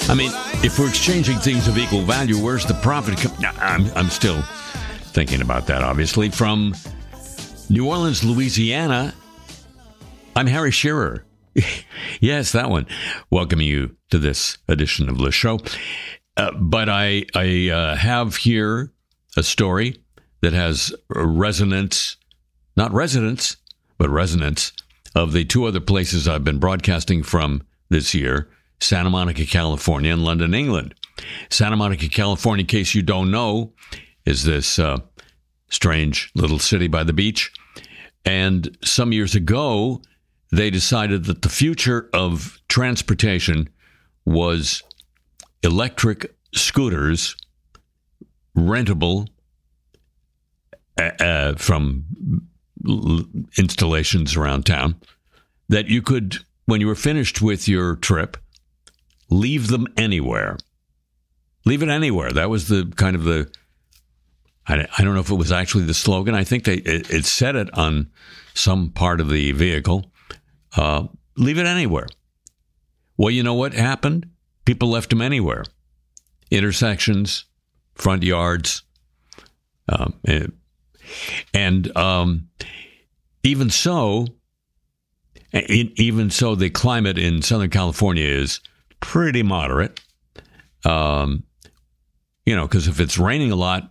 I mean, if we're exchanging things of equal value, where's the profit? I'm still thinking about that, obviously. From New Orleans, Louisiana, I'm Harry Shearer. Yes, that one. Welcoming you to this edition of the show. But I have here a story that has resonance, not residents, but resonance of the two other places I've been broadcasting from this year, Santa Monica, California, and London, England. Santa Monica, California, in case you don't know, is this strange little city by the beach. And some years ago, they decided that the future of transportation was electric scooters, rentable from installations around town, that you could, when you were finished with your trip, leave them anywhere. Leave it anywhere. That was the kind of the, I don't know if it was actually the slogan. I think it said it on some part of the vehicle. Leave it anywhere. Well, you know what happened? People left them anywhere. Intersections, front yards, and even so, the climate in Southern California is pretty moderate. Because if it's raining a lot,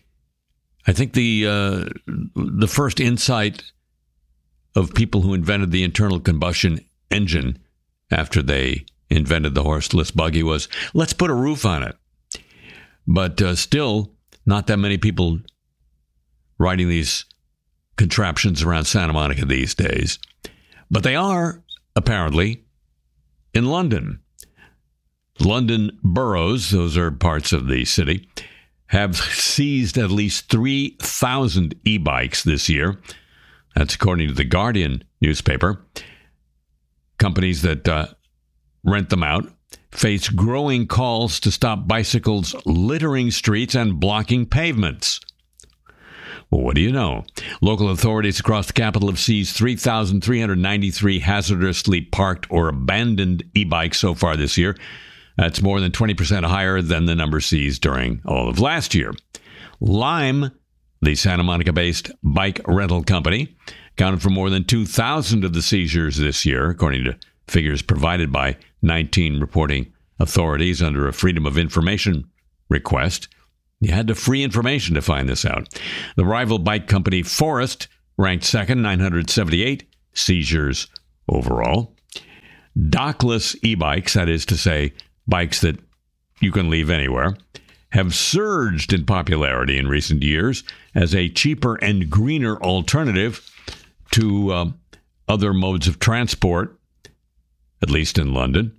I think the first insight of people who invented the internal combustion engine after they invented the horseless buggy was, let's put a roof on it. But still, not that many people riding these contraptions around Santa Monica these days. But they are, apparently, in London. London boroughs, those are parts of the city, have seized at least 3,000 e-bikes this year. That's according to the Guardian newspaper. Companies that rent them out face growing calls to stop bicycles littering streets and blocking pavements. Well, what do you know? Local authorities across the capital have seized 3,393 hazardously parked or abandoned e-bikes so far this year. That's more than 20% higher than the number seized during all of last year. Lime, the Santa Monica-based bike rental company, accounted for more than 2,000 of the seizures this year, according to figures provided by 19 reporting authorities under a Freedom of Information request. You had to free information to find this out. The rival bike company Forest ranked second, 978 seizures overall. Dockless e-bikes, that is to say, bikes that you can leave anywhere, have surged in popularity in recent years as a cheaper and greener alternative to other modes of transport, at least in London.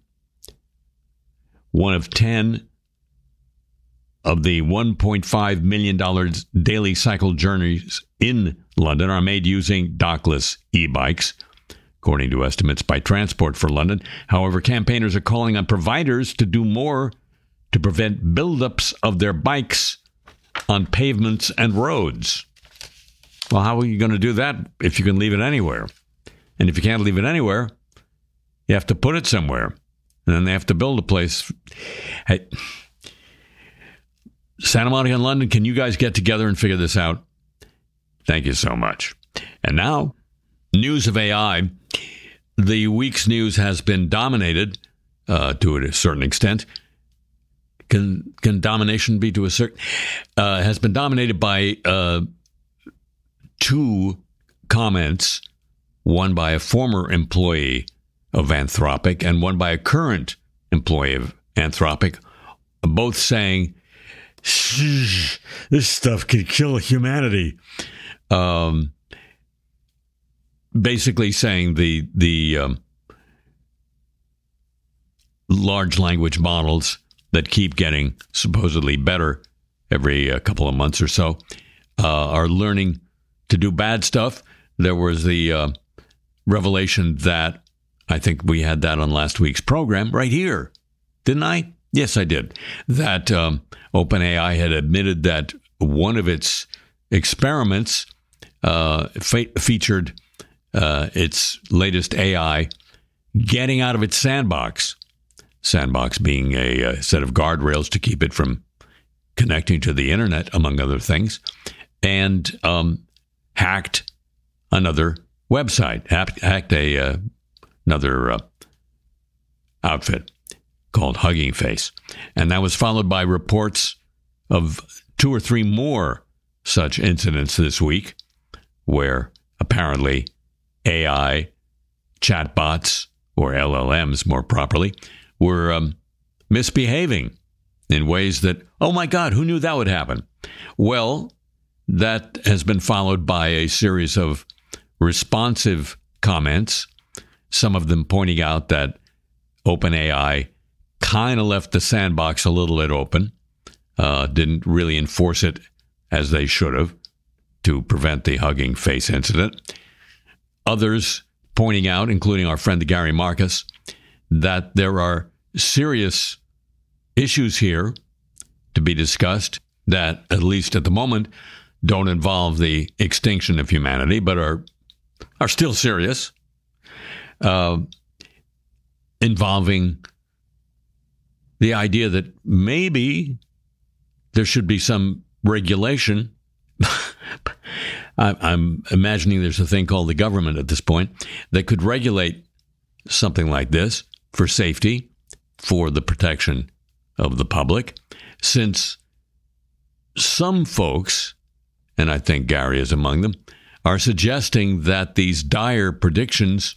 One of 10 of the $1.5 million daily cycle journeys in London are made using dockless e-bikes, according to estimates by Transport for London. However, campaigners are calling on providers to do more to prevent buildups of their bikes on pavements and roads. Well, how are you going to do that if you can leave it anywhere? And if you can't leave it anywhere, you have to put it somewhere. And then they have to build a place. Hey, Santa Monica and London, can you guys get together and figure this out? Thank you so much. And now, news of AI. The week's news has been dominated to a certain extent. Can domination be to a certain... has been dominated by two comments, one by a former employee of Anthropic and one by a current employee of Anthropic, both saying, this stuff could kill humanity. Basically saying the large language models that keep getting supposedly better every couple of months or so are learning to do bad stuff. There was the revelation that, I think we had that on last week's program right here, didn't I? Yes, I did. That OpenAI had admitted that one of its experiments featured its latest AI getting out of its sandbox. Sandbox being a set of guardrails to keep it from connecting to the internet, among other things, and hacked another website, hacked another outfit called Hugging Face. And that was followed by reports of 2 or 3 more such incidents this week, where apparently AI chatbots, or LLMs more properly, were misbehaving in ways that, oh my God, who knew that would happen? Well, that has been followed by a series of responsive comments, some of them pointing out that OpenAI kind of left the sandbox a little bit open, didn't really enforce it as they should have to prevent the Hugging Face incident. Others pointing out, including our friend Gary Marcus, that there are serious issues here to be discussed that, at least at the moment, don't involve the extinction of humanity, but are still serious, involving the idea that maybe there should be some regulation. I'm imagining there's a thing called the government at this point that could regulate something like this for safety, for the protection of the public, since some folks, and I think Gary is among them, are suggesting that these dire predictions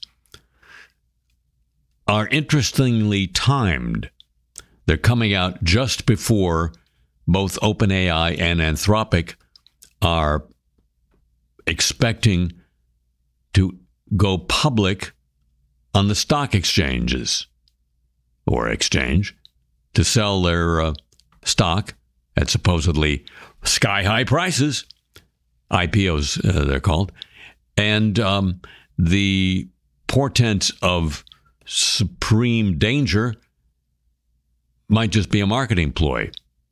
are interestingly timed. They're coming out just before both OpenAI and Anthropic are expecting to go public on the stock exchanges or exchange to sell their stock at supposedly sky-high prices, IPOs they're called, and the portents of supreme danger might just be a marketing ploy.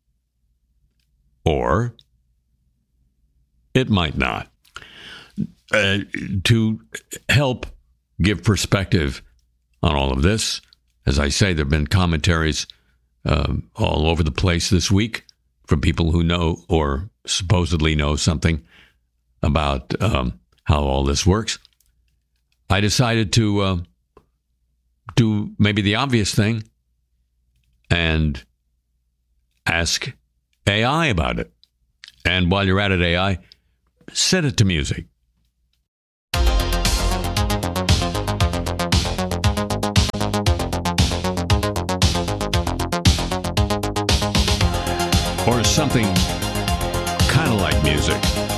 Or it might not. To help give perspective on all of this, as I say, there have been commentaries all over the place this week from people who know or supposedly know something about how all this works. I decided to do maybe the obvious thing and ask AI about it. And while you're at it, AI, set it to music. Or something kind of like music.